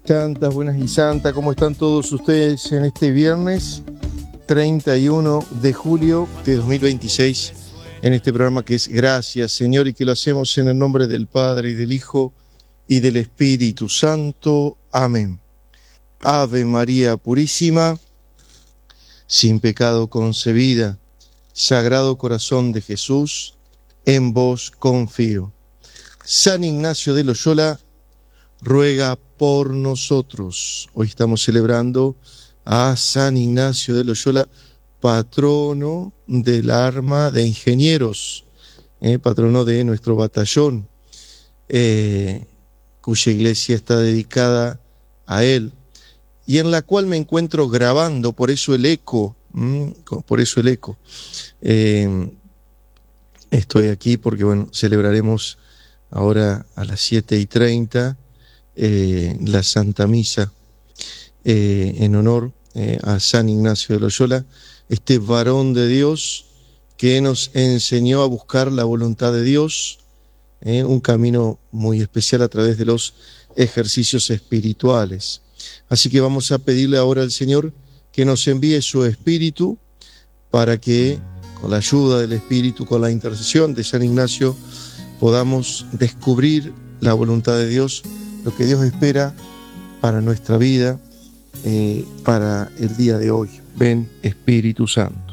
Santas, buenas y santas, ¿cómo están todos ustedes en este viernes 31 de julio de 2026? En este programa que es Gracias, Señor, y que lo hacemos en el nombre del Padre, y del Hijo, y del Espíritu Santo. Amén. Ave María Purísima, sin pecado concebida, Sagrado Corazón de Jesús, en vos confío. San Ignacio de Loyola ruega por nosotros. Hoy estamos celebrando a San Ignacio de Loyola, patrono del arma de ingenieros, patrono de nuestro batallón, cuya iglesia está dedicada a él, y en la cual me encuentro grabando, por eso el eco, estoy aquí porque, bueno, celebraremos ahora a las 7:30 la Santa Misa en honor a San Ignacio de Loyola, este varón de Dios que nos enseñó a buscar la voluntad de Dios, un camino muy especial a través de los ejercicios espirituales. Así que vamos a pedirle ahora al Señor que nos envíe su Espíritu para que, con la ayuda del Espíritu, con la intercesión de San Ignacio, podamos descubrir la voluntad de Dios, lo que Dios espera para nuestra vida, para el día de hoy. Ven, Espíritu Santo.